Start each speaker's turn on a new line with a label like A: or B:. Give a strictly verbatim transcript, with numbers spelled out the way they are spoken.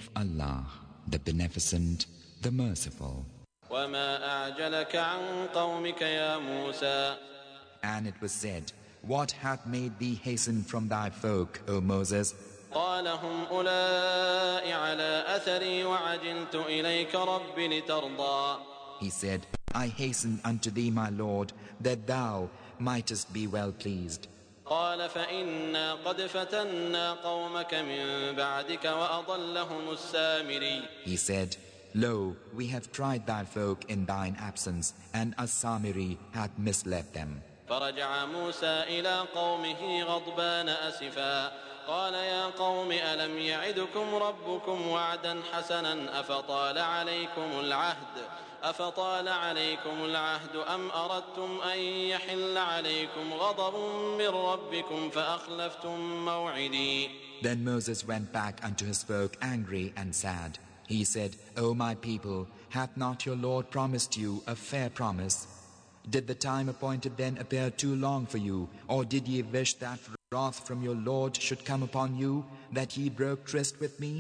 A: of Allah, the Beneficent, the Merciful.
B: وَمَا أَعْجَلَكَ عَنْ قَوْمِكَ يَا مُوسَى.
A: And it was said, what hath made thee hasten from thy folk, O Moses?
B: قَالَ هُمْ أُولَاءِ عَلَىٰ أَثَرِي وَعَجِلْتُ إِلَيْكَ رَبِّ لِتَرْضَىٰ.
A: He said, I hasten unto thee, my Lord, that thou mightest be well pleased.
B: قال فإنا قد فتنا قومك من بعدك وأضلهم السامري.
A: He said, Lo, we have tried thy folk in thine absence, and As-Samiri hath misled them.
B: فرجع موسى إلى قومه غضبان أسفا قال يا قوم ألم يعدكم ربكم وعدا حسنا أفطال عليكم العهد أفطال عليكم العهد أم أردتم أن يحل عليكم غضب من ربكم فأخلفتم موعدي.
A: Then Moses went back unto his folk angry and sad. He said, O my people, hath not your Lord promised you a fair promise? Did the time appointed then appear too long for you, or did ye wish that wrath from your Lord should come upon you, that ye broke tryst with me?